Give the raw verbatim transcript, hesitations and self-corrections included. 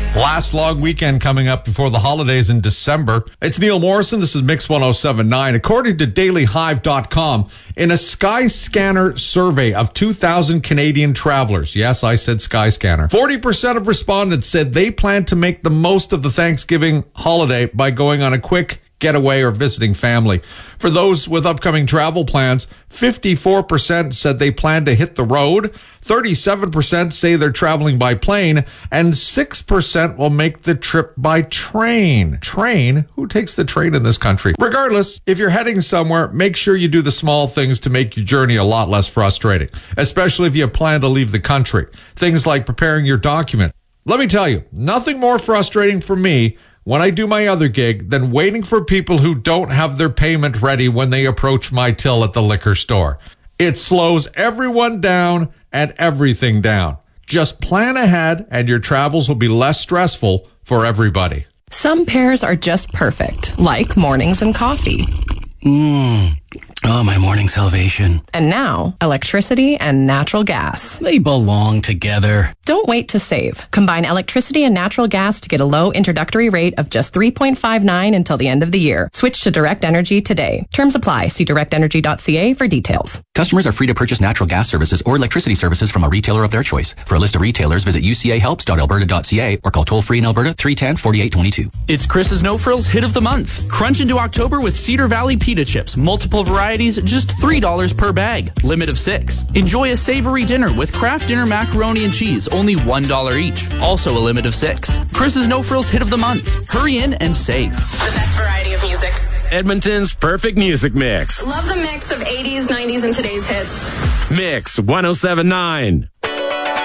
Last long weekend coming up before the holidays in December. It's Neil Morrison. This is Mix one oh seven point nine. According to daily hive dot com, in a Skyscanner survey of two thousand Canadian travelers, yes, I said Skyscanner, forty percent of respondents said they plan to make the most of the Thanksgiving holiday by going on a quick getaway or visiting family. For those with upcoming travel plans, fifty-four percent said they plan to hit the road, thirty-seven percent say they're traveling by plane, and six percent will make the trip by train. Train? Who takes the train in this country? Regardless, if you're heading somewhere, make sure you do the small things to make your journey a lot less frustrating, especially if you plan to leave the country. Things like preparing your documents. Let me tell you, nothing more frustrating for me when I do my other gig than waiting for people who don't have their payment ready when they approach my till at the liquor store. It slows everyone down and everything down. Just plan ahead and your travels will be less stressful for everybody. Some pairs are just perfect, like mornings and coffee. Mmm. Oh, my morning salvation. And now, electricity and natural gas. They belong together. Don't wait to save. Combine electricity and natural gas to get a low introductory rate of just three point five nine until the end of the year. Switch to Direct Energy today. Terms apply. See direct energy dot c a for details. Customers are free to purchase natural gas services or electricity services from a retailer of their choice. For a list of retailers, visit u c a helps dot alberta dot c a or call toll-free in Alberta three one zero, four eight two two. It's Chris's No Frills Hit of the Month. Crunch into October with Cedar Valley Pita Chips. Multiple varieties, just three dollars per bag. Limit of six. Enjoy a savory dinner with Kraft Dinner Macaroni and Cheese. Only one dollar each. Also a limit of six. Chris's No Frills Hit of the Month. Hurry in and save. The best variety of music. Edmonton's perfect music mix. Love the mix of eighties, nineties, and today's hits. Mix one oh seven point nine.